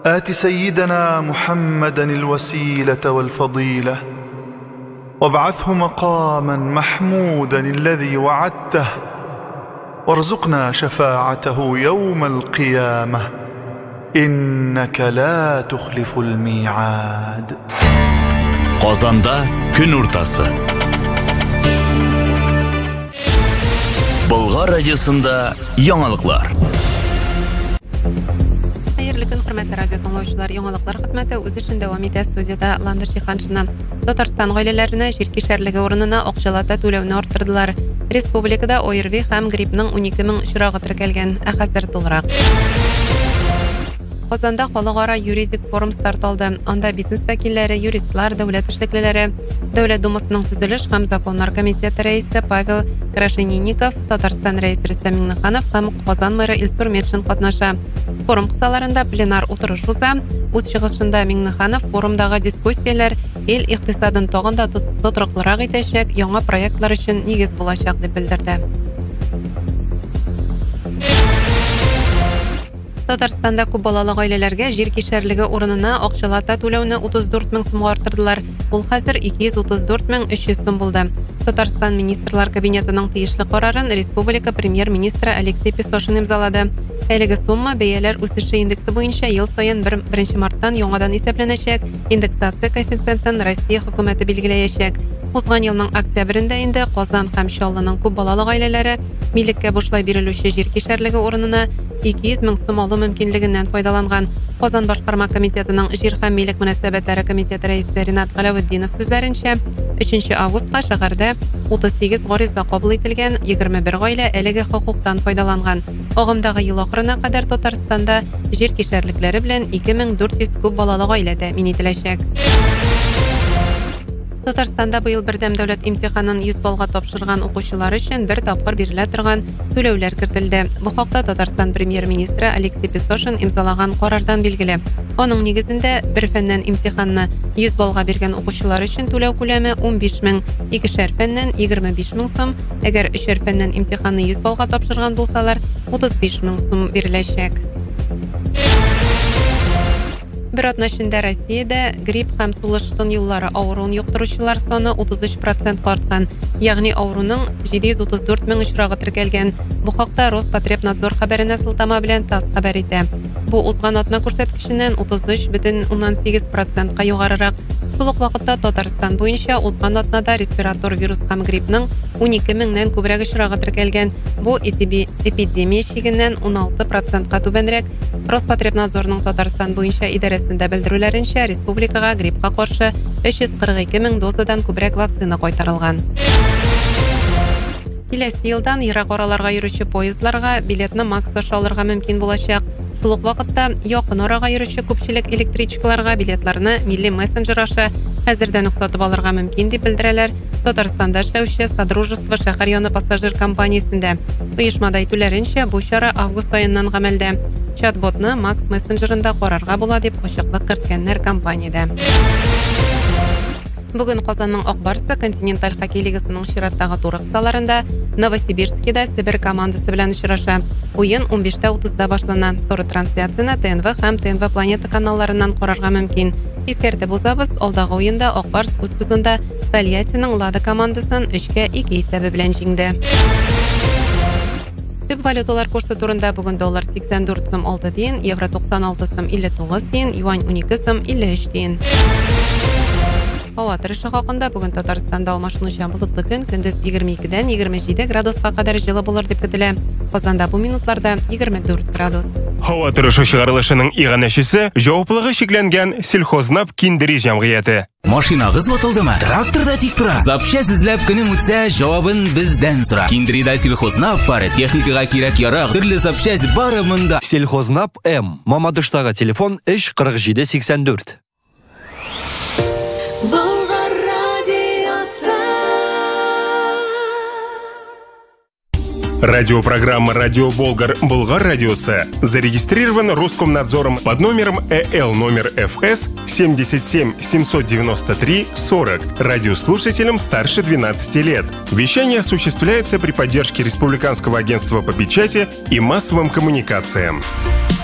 آت سيدنا محمدا الوسيلة والفضيلة وابعثه مقاما محمودا الذي وعدته وارزقنا شفاعته يوم القيامة إنك لا تخلف الميعاد. Qozonda kun o'rtasi. Bulg'or radiosida yangiliklar. Xayrli kun, hurmatli radio tinglovchilar. Yangiliklar xizmati o'z ishini davom etadi. Studiyada Landir Shixanchina. Tatariston oilalarini shirki sharligi o'rnini oqshalata to'lovni orttirdilar. Respublikada ORV ham grippning 12 ming uchrog'i tirkalgan. Ahasir to'liq. Qozonda xalqaro yuridik forum start oldi. Unda biznes vakillari, yuristlar, davlat ishliklari, Davlat dumasining tuzilish ham zakonlar komiteti raisi Pavel Krasheninnikov, Tatariston raisi Rustam Minnixanov ham Qozon meri Ilsur Medshin qatnashdi. Forum qissalarida plenar o'tirish o'tsa, o'z chiqishida Minnixanov forumdagi diskussiyalar el iqtisodini tog'inda to'g'riroq etishak, yangi proyektlar uchun negiz bo'lajak deb bildirdi. Tataristonda ko'p bolali oilalarga yer kisharligi o'rnini oqshalata to'lovni 34 ming so'mga orttirdilar. Bu hozir 234 ming 300 so'm bo'ldi. Tatariston ministrlar kabinetining tegishli qarorini Respublika premyer ministri Aleksey Pesoshin imzoladi. Haligi summa beyalar o'sishi indeksi bo'yicha yil sayin 1 martdan yangidan hisoblanajak. Indeksatsiya koeffitsiyentini Rossiya hukumati belgilayajak. O'tgan yilning oktyabrida endi Qozon ham Shollaning ko'p bolali oilalari milkka boshlab beriluvchi yer kisharligi o'rnini 200 ming so'm olish mumkinligidan foydalangan. Qozon boshqarma komitetining yer ham milk munosabatlari komiteti raisi Rinat G'alavuddinov so'zlarincha 3 avgustga shaharda 38 g'ariza qabul etilgan, 21 oila eligi huquqdan foydalangan. Og'imdagi yil oxirina qadar Tataristonda yer kisharliklari bilan 2400 ko'p bolali oila ta'min etilajak. Tataristonda bu yil birdam davlat imtihonini 100 ballga topshirgan o'quvchilar uchun bir topqir berilib turgan to'lovlar kiritildi. Bu haqda Tatariston premyer ministri Aleksey Pesoshin imzolagan qarordan belgili. Onun negizinde bir fandan imtihonni 100 ballga bergan o'quvchilar uchun to'lov ko'lami 15 ming, ikishar fandan 25 ming so'm, agar uchar fandan imtihonni 100 ballga topshirgan bo'lsalar 35 ming so'm berilajak. Bir o'tnashida Rossiyada gripp ham sulishtin yo'llari og'riqni yuqtiruvchilar soni 33% ortgan, ya'ni og'riqning 734 ming uchrog'i tirkalgan. Bu haqda Rospotrebnadzor xabarini siltama bilan TASS xabar etdi. Bu o'zgan o'tma ko'rsatkichidan 33,8% ga yuqoriroq. To'liq vaqtda Tatariston bo'yicha o'zgan o'tnada respirator virus ham grippning 12 mingdan ko'proq uchrog'i tirkalgan. Bu epidemiya chegidan 16% ga tubanroq. Rospotrebnadzorning Tatariston bo'yicha idorasida bildirularicha respublikaga grippga qarshi 542 ming dozadan ko'proq vaksina qaytarilgan. Kelasi yildan yiroq oralarga yuruvchi poyezdlarga biletni maksasa olishga mumkin bo'lajak. To'liq vaqtda yaqin oraga yuruvchi ko'pchilik elektrichkalarga biletlarni milliy messenjer orqali hozirdan sotib olishga mumkin deb bildiradilar. Tataristonda ishlovchi Soдружество shahar yoni passajir kompaniyasida. Uyushmada aytularincha, bu chora avgust oyidan amalda. Chatbotni Max messenjerida qarorga bo'ladi deb qo'shiqlik kiritganlar kompaniyada. Bugun Qozonning Oqbarsa Kontinental xokkey ligasining Shiratdagi to'riq salarida Novosibirskda Sibir komandasi bilan uchrashadi. O'yin 15:30 da boshlanadi. To'g'ri translyatsiyani TNV ham TNV Planeta kanallaridan ko'rishga mumkin. Eskartib o'zamiz, oldagi o'yinda Oqbars o'z bizida Tolyattining Lada komandasini 3-2 hisobi bilan yengdi. Tub valyutalar kursi turida bugun dollar 84 so'm 6 tiyin, yevro 96 so'm 59 tiyin, yuan 12 so'm 53 tiyin. Havo tirishi haqida bugun Tataristonda almashinuvchan bulutli kun, kunduz 22 dan 27 gradusga qadar жылы bo'lar deb kutiladi. Qozonda bu minutlarda 24 gradus. Havo tirishi chiqarilishining ig'anashisi javobligi cheklangan Selxoznab kindirish jamg'iyati. Mashinangiz o'tildimi? Traktorda tik turadi. Zapchast izlab kunim o'tsa, javobin bizdan so'ra. Kindrida Selxoznab bari texnikaga kerak-yarog' turli zapchast bari munda. Selxoznab M. Mamadishdagi telefon 4784. Радиопрограмма «Радио Болгар» Булгар радиосы зарегистрирован Роскомнадзором под номером ЭЛ номер ФС 77 793 40 радиослушателям старше 12 лет. Вещание осуществляется при поддержке Республиканского агентства по печати и массовым коммуникациям.